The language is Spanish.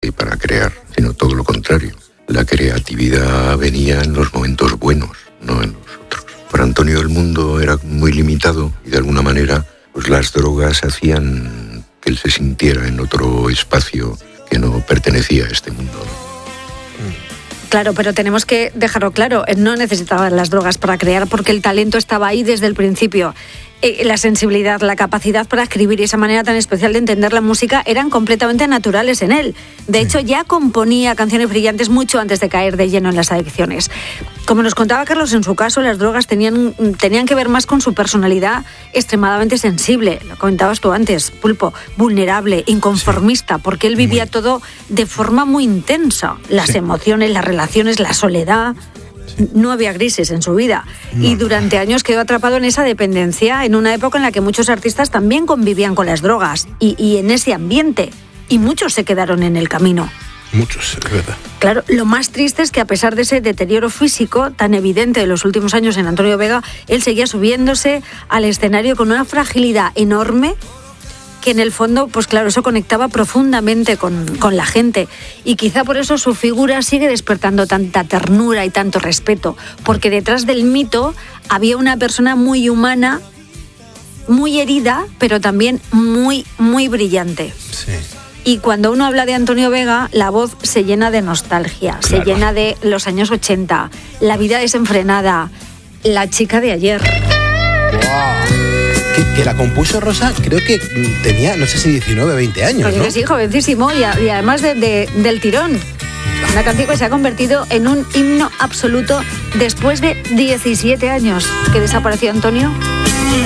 que para crear, sino todo lo contrario. La creatividad venía en los momentos buenos, no en los otros. Para Antonio el mundo era muy limitado y de alguna manera pues las drogas hacían que él se sintiera en otro espacio que no pertenecía a este mundo. Claro, pero tenemos que dejarlo claro, él no necesitaba las drogas para crear porque el talento estaba ahí desde el principio. La sensibilidad, la capacidad para escribir y esa manera tan especial de entender la música eran completamente naturales en él. De hecho, ya componía canciones brillantes mucho antes de caer de lleno en las adicciones. Como nos contaba Carlos, en su caso, las drogas tenían que ver más con su personalidad extremadamente sensible. Lo comentabas tú antes, Pulpo, vulnerable, inconformista, porque él vivía todo de forma muy intensa. Las emociones, las relaciones, la soledad. No había grises en su vida y durante años quedó atrapado en esa dependencia en una época en la que muchos artistas también convivían con las drogas y en ese ambiente y muchos se quedaron en el camino. Muchos, es verdad. Claro, lo más triste es que a pesar de ese deterioro físico tan evidente de los últimos años en Antonio Vega, él seguía subiéndose al escenario con una fragilidad enorme que en el fondo, pues claro, eso conectaba profundamente con la gente y quizá por eso su figura sigue despertando tanta ternura y tanto respeto, porque detrás del mito había una persona muy humana, muy herida, pero también muy, muy brillante. Sí. Y cuando uno habla de Antonio Vega, la voz se llena de nostalgia, se llena de los años 80, la vida desenfrenada, la chica de ayer. ¡Wow! Que la compuso Rosa, creo que tenía, no sé si 19, 20 años, ¿no? Pues sí, jovencísimo y además del tirón. Una canción que se ha convertido en un himno absoluto después de 17 años que desapareció Antonio.